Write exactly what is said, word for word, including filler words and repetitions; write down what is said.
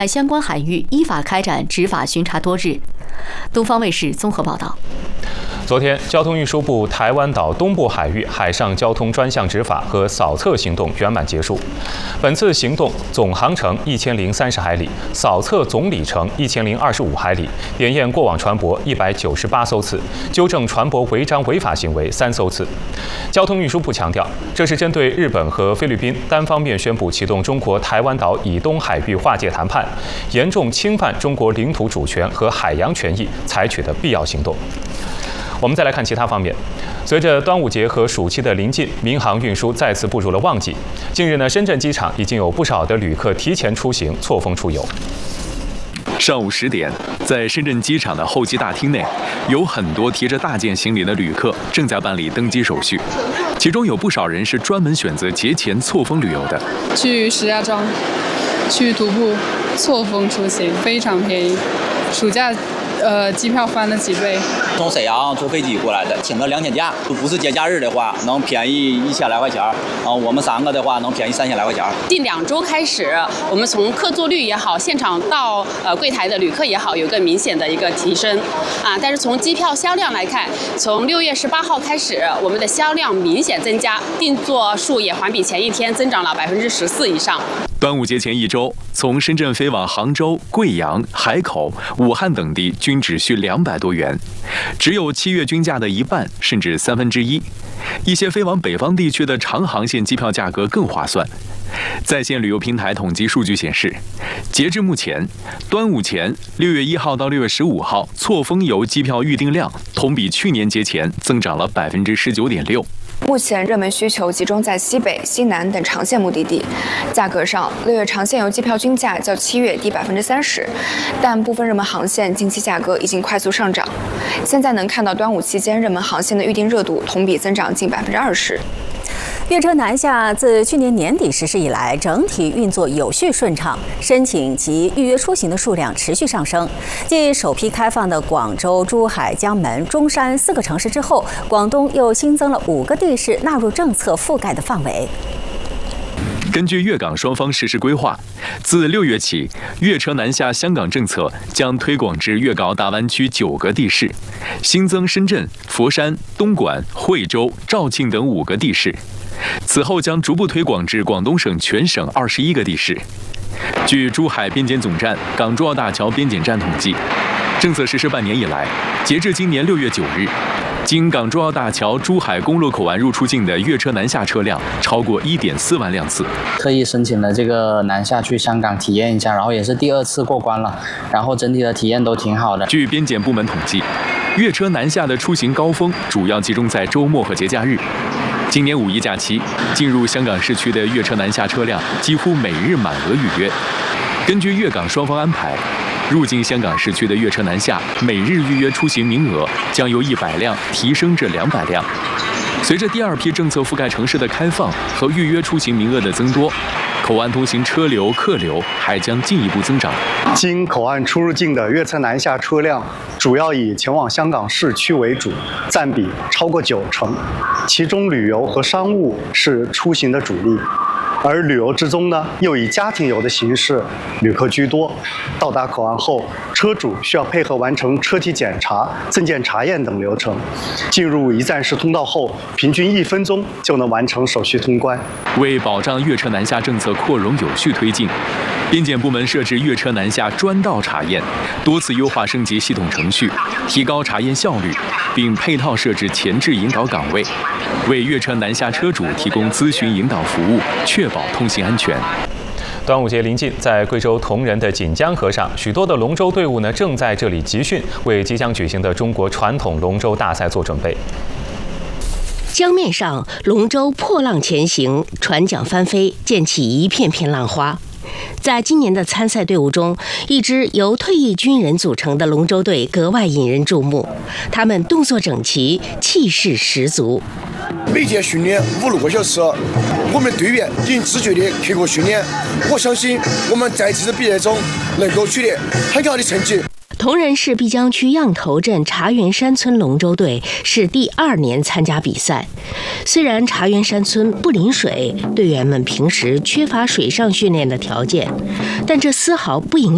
在相关海域依法开展执法巡查多日。东方卫视综合报道。 昨天，交通运输部台湾岛东部海域海上交通专项执法和扫测行动圆满结束。本次行动总航程一千零三十海里，扫测总里程一千零二十五海里，检验过往船舶一百九十八艘次，纠正船舶违章违法行为三艘次。交通运输部强调，这是针对日本和菲律宾单方面宣布启动中国台湾岛以东海域划界谈判，严重侵犯中国领土主权和海洋权益采取的必要行动。我们再来看其他方面。随着端午节和暑期的临近，民航运输再次步入了旺季。近日呢，深圳机场已经有不少的旅客提前出行，错峰出游。 上午十点，在深圳机场的候机大厅内，有很多提着大件行李的旅客正在办理登机手续，其中有不少人是专门选择节前错峰旅游的。 去石家庄，去徒步，错峰出行，非常便宜，暑假。呃，机票翻了几倍。 从沈阳坐飞机过来的，请了两天假，不是节假日的话，能便宜一千来块钱儿。啊，我们三个的话，能便宜三千来块钱儿。 近两周开始，我们从客座率也好，现场到呃柜台的旅客也好，有个明显的一个提升。啊，但是从机票销量来看，从六月十八号开始，我们的销量明显增加，订座数也环比前一天增长了百分之十四以上。 端午节前一周，从深圳飞往杭州、贵阳、海口、武汉等地均只需两百多元，只有七月均价的一半甚至三分之一。一些飞往北方地区的长航线机票价格更划算。在线旅游平台统计数据显示，截至目前，端午前六月一号到六月十五号错峰游机票预订量同比去年节前增长了百分之十九点六。 目前热门需求集中在西北、西南等长线目的地，价格上，六月长线游机票均价较七月低百分之三十，但部分热门航线近期价格已经快速上涨。现在能看到端午期间热门航线的预订热度同比增长近百分之二十。 粤车南下自去年年底实施以来，整体运作有序顺畅，申请及预约出行的数量持续上升。继首批开放的广州、珠海、江门、中山四个城市之后，广东又新增了五个地市纳入政策覆盖的范围。 根据粤港双方实施规划，自六月起，粤车南下香港政策将推广至粤港澳大湾区九个地市，新增深圳、佛山、东莞、惠州、肇庆等五个地市。此后将逐步推广至广东省全省二十一个地市。据珠海边检总站港珠澳大桥边检站统计，政策实施半年以来，截至今年六月九日，经港珠澳大桥珠海公路口岸入出境的粤车南下车辆超过一点四万辆次。 特意申请了这个南下去香港体验一下，然后也是第二次过关了，然后整体的体验都挺好的。 据边检部门统计，粤车南下的出行高峰主要集中在周末和节假日。今年五一假期，进入香港市区的粤车南下车辆几乎每日满额预约。根据粤港双方安排，入境香港市区的粤车南下每日预约出行名额将由一百辆提升至两百辆。随着第二批政策覆盖城市的开放和预约出行名额的增多，口岸通行车流、客流还将进一步增长。 经口岸出入境的粤车南下车辆主要以前往香港市区为主，占比超过九成，其中旅游和商务是出行的主力。而旅游之中呢，又以家庭游的形式，旅客居多。到达口岸后，车主需要配合完成车体检查、证件查验等流程。进入一站式通道后，平均一分钟就能完成手续通关。 为保障粤车南下政策扩容有序推进，边检部门设置粤车南下专道查验，多次优化升级系统程序，提高查验效率，并配套设置前置引导岗位，为粤车南下车主提供咨询引导服务，确保通行安全。 端午节临近，在贵州铜仁的锦江河上，许多的龙舟队伍呢正在这里集训，为即将举行的中国传统龙舟大赛做准备。 江面上，龙舟破浪前行，船桨翻飞，溅起一片片浪花。在今年的参赛队伍中，一支由退役军人组成的龙舟队格外引人注目，他们动作整齐，气势十足。 每天训练五六个小时，我们队员已经自觉地刻苦训练，我相信我们在这次比赛中能够取得很好的成绩。 铜仁市碧江区样头镇茶园山村龙舟队是第二年参加比赛。虽然茶园山村不临水，队员们平时缺乏水上训练的条件，但这丝毫不影